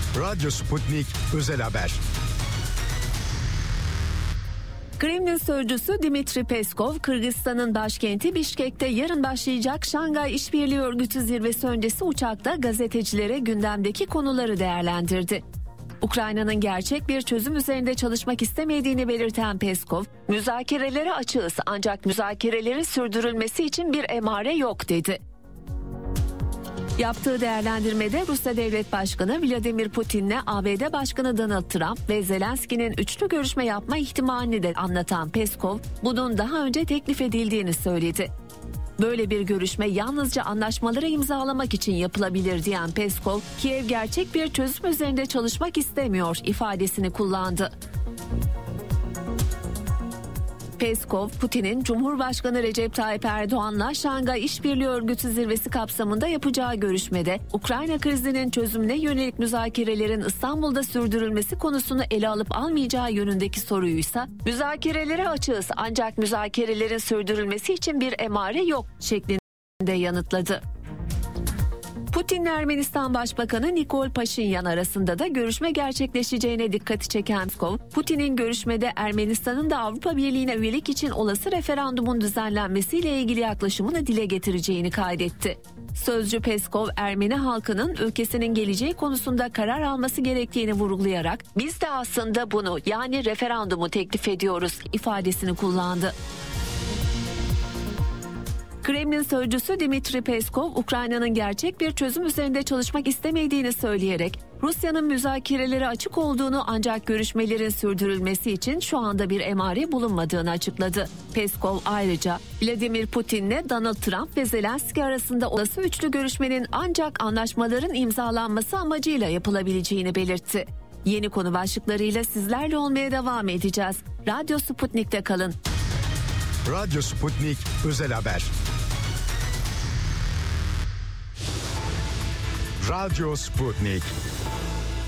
Radyo Sputnik Özel Haber. Kremlin sözcüsü Dmitri Peskov, Kırgızistan'ın başkenti Bişkek'te yarın başlayacak Şangay İşbirliği Örgütü zirvesi öncesi uçakta gazetecilere gündemdeki konuları değerlendirdi. Ukrayna'nın gerçek bir çözüm üzerinde çalışmak istemediğini belirten Peskov, müzakerelere açığız ancak müzakerelerin sürdürülmesi için bir emare yok dedi. Yaptığı değerlendirmede Rusya Devlet Başkanı Vladimir Putin'le ABD Başkanı Donald Trump ve Zelenski'nin üçlü görüşme yapma ihtimalini de anlatan Peskov, bunun daha önce teklif edildiğini söyledi. Böyle bir görüşme yalnızca anlaşmaları imzalamak için yapılabilir diyen Peskov, Kiev gerçek bir çözüm üzerinde çalışmak istemiyor ifadesini kullandı. Peskov, Putin'in Cumhurbaşkanı Recep Tayyip Erdoğan'la Şangay İşbirliği Örgütü zirvesi kapsamında yapacağı görüşmede Ukrayna krizinin çözümüne yönelik müzakerelerin İstanbul'da sürdürülmesi konusunu ele alıp almayacağı yönündeki soruysa müzakerelere açığız ancak müzakerelerin sürdürülmesi için bir emare yok şeklinde yanıtladı. Putin'le Ermenistan Başbakanı Nikol Paşinyan arasında da görüşme gerçekleşeceğine dikkati çeken Peskov, Putin'in görüşmede Ermenistan'ın da Avrupa Birliği'ne üyelik için olası referandumun düzenlenmesiyle ilgili yaklaşımını dile getireceğini kaydetti. Sözcü Peskov, Ermeni halkının ülkesinin geleceği konusunda karar alması gerektiğini vurgulayarak biz de aslında bunu yani referandumu teklif ediyoruz ifadesini kullandı. Kremlin sözcüsü Dmitri Peskov, Ukrayna'nın gerçek bir çözüm üzerinde çalışmak istemediğini söyleyerek Rusya'nın müzakerelere açık olduğunu ancak görüşmelerin sürdürülmesi için şu anda bir emare bulunmadığını açıkladı. Peskov ayrıca Vladimir Putin'le Donald Trump ve Zelenski arasında olası üçlü görüşmenin ancak anlaşmaların imzalanması amacıyla yapılabileceğini belirtti. Yeni konu başlıklarıyla sizlerle olmaya devam edeceğiz. Radyo Sputnik'te kalın. Radyo Sputnik Özel Haber. Radyo Sputnik.